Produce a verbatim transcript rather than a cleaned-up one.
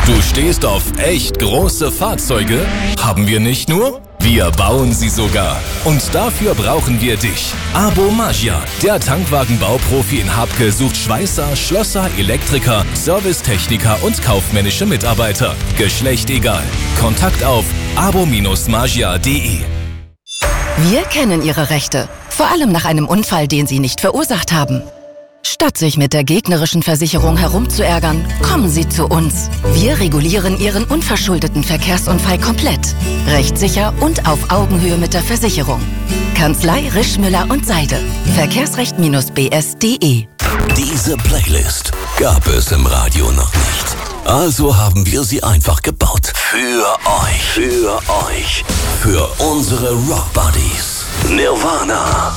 Du stehst auf echt große Fahrzeuge? Haben wir nicht nur? Wir bauen sie sogar. Und dafür brauchen wir dich. Abo Magia, der Tankwagenbauprofi in Habke, sucht Schweißer, Schlosser, Elektriker, Servicetechniker und kaufmännische Mitarbeiter. Geschlecht egal. Kontakt auf abo magia punkt de. Wir kennen Ihre Rechte, vor allem nach einem Unfall, den Sie nicht verursacht haben. Statt sich mit der gegnerischen Versicherung herumzuärgern, kommen Sie zu uns. Wir regulieren Ihren unverschuldeten Verkehrsunfall komplett, rechtssicher und auf Augenhöhe mit der Versicherung. Kanzlei Rischmüller und Seide. Verkehrsrecht B S punkt de. Diese Playlist gab es im Radio noch nicht. Also haben wir sie einfach gebaut. Für euch. Für euch. Für unsere Rock Buddies. Nirvana.